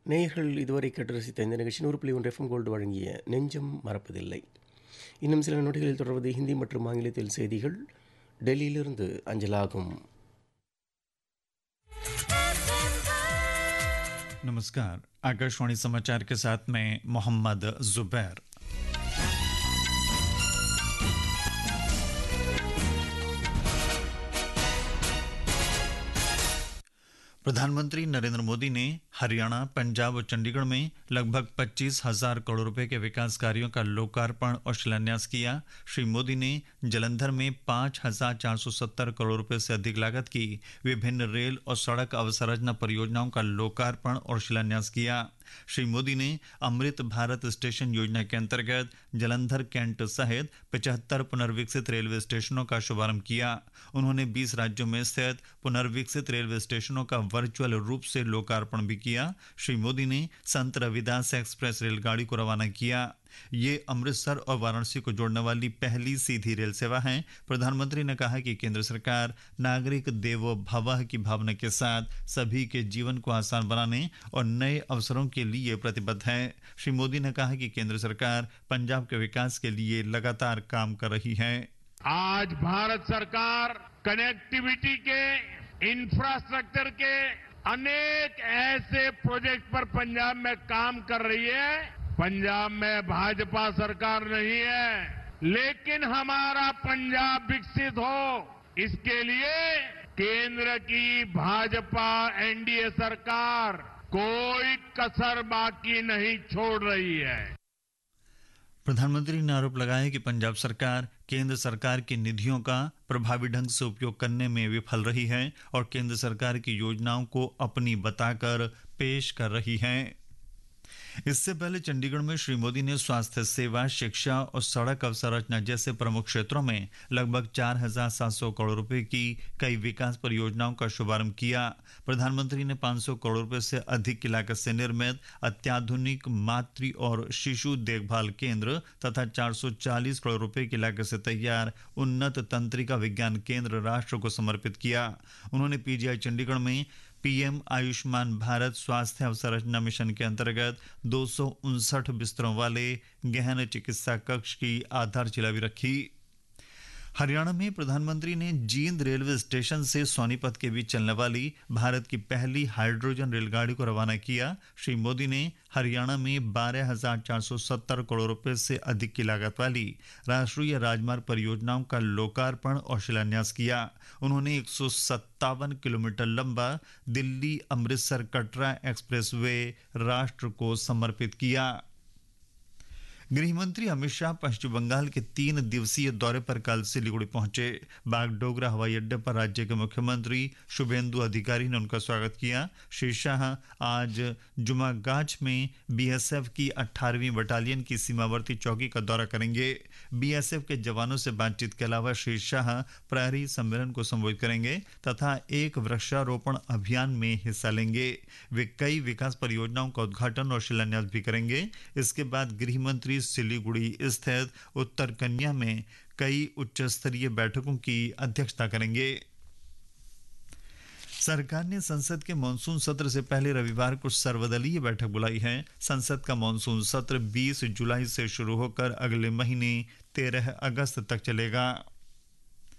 நேயர்கள் இதுவரை கேட்டு ரசித்த இந்த நிகழ்ச்சி 100.1 எஃப்எம் கோல்டு வழங்கிய நெஞ்சம் மறப்பதில்லை. இன்னும் சில நொடிகளில் தொடர்வது ஹிந்தி மற்றும் ஆங்கிலத்தில் செய்திகள் டெல்லியிலிருந்து அஞ்சலாகும். नमस्कार, आकाशवाणी समाचार के साथ मैं मोहम्मद जुबैर। प्रधानमंत्री नरेंद्र मोदी ने हरियाणा, पंजाब और चंडीगढ़ में लगभग 25,000 करोड़ रुपए के विकास कार्यों का लोकार्पण और शिलान्यास किया। श्री मोदी ने जलंधर में 5,470 करोड़ रुपए से अधिक लागत की विभिन्न रेल और सड़क अवसंरचना परियोजनाओं का लोकार्पण और शिलान्यास किया। श्री मोदी ने अमृत भारत स्टेशन योजना के अंतर्गत जलंधर कैंट सहित 75 पुनर्विकसित रेलवे स्टेशनों का शुभारंभ किया। उन्होंने 20 राज्यों में स्थित पुनर्विकसित रेलवे स्टेशनों का वर्चुअल रूप से लोकार्पण भी किया। श्री मोदी ने संत रविदास एक्सप्रेस रेलगाड़ी को रवाना किया। ये अमृतसर और वाराणसी को जोड़ने वाली पहली सीधी रेल सेवा है। प्रधानमंत्री ने कहा कि केंद्र सरकार नागरिक देवो भवः की भावना के साथ सभी के जीवन को आसान बनाने और नए अवसरों के लिए प्रतिबद्ध है। श्री मोदी ने कहा कि केंद्र सरकार पंजाब के विकास के लिए लगातार काम कर रही है। आज भारत सरकार कनेक्टिविटी के, इंफ्रास्ट्रक्चर के अनेक ऐसे प्रोजेक्ट पर पंजाब में काम कर रही है। पंजाब में भाजपा सरकार नहीं है, लेकिन हमारा पंजाब विकसित हो इसके लिए केंद्र की भाजपा एनडीए सरकार कोई कसर बाकी नहीं छोड़ रही है। प्रधानमंत्री ने आरोप लगाया कि पंजाब सरकार केंद्र सरकार की निधियों का प्रभावी ढंग से उपयोग करने में विफल रही है और केंद्र सरकार की योजनाओं को अपनी बताकर पेश कर रही है। इससे पहले चंडीगढ़ में श्री मोदी ने स्वास्थ्य सेवा, शिक्षा और सड़क अवसंरचना जैसे प्रमुख क्षेत्रों में लगभग 4,700 करोड़ रुपए की कई विकास परियोजनाओं का शुभारंभ किया। प्रधानमंत्री ने 500 करोड़ रुपए से अधिक की लागत से निर्मित अत्याधुनिक मातृ और शिशु देखभाल केंद्र तथा 440 करोड़ रुपए की लागत से तैयार उन्नत तंत्रिका विज्ञान केंद्र राष्ट्र को समर्पित किया। उन्होंने पीजीआई चंडीगढ़ में पीएम आयुष्मान भारत स्वास्थ्य अवसंरचना मिशन के अंतर्गत 259 बिस्तरों वाले गहन चिकित्सा कक्ष की आधारशिला भी रखी। हरियाणा में प्रधानमंत्री ने जींद रेलवे स्टेशन से सोनीपत के बीच चलने वाली भारत की पहली हाइड्रोजन रेलगाड़ी को रवाना किया। श्री मोदी ने हरियाणा में 12,470 करोड़ रुपए से अधिक की लागत वाली राष्ट्रीय राजमार्ग परियोजनाओं का लोकार्पण और शिलान्यास किया। उन्होंने 157 किलोमीटर लंबा दिल्ली अमृतसर कटरा एक्सप्रेस वे राष्ट्र को समर्पित किया। गृहमंत्री अमित शाह पश्चिम बंगाल के 3 दिवसीय दौरे पर कल सिलीगुड़ी पहुंचे। बागडोगरा हवाई अड्डे पर राज्य के मुख्यमंत्री शुभेंदु अधिकारी ने उनका स्वागत किया। श्री शाह आज जुमागाछ में बीएसएफ की 18वीं बटालियन की सीमावर्ती चौकी का दौरा करेंगे। बीएसएफ के जवानों से बातचीत के अलावा श्री शाह प्रहरी सम्मेलन को संबोधित करेंगे तथा एक वृक्षारोपण अभियान में हिस्सा लेंगे। वे कई विकास परियोजनाओं का उद्घाटन और शिलान्यास भी करेंगे। इसके बाद गृहमंत्री सिलीगुड़ी स्थित उत्तर कन्या में कई उच्च स्तरीय बैठकों की अध्यक्षता करेंगे। सरकार ने संसद के मानसून सत्र से पहले रविवार को सर्वदलीय बैठक बुलाई है। संसद का मानसून सत्र 20 जुलाई से शुरू होकर अगले महीने 13 अगस्त तक चलेगा।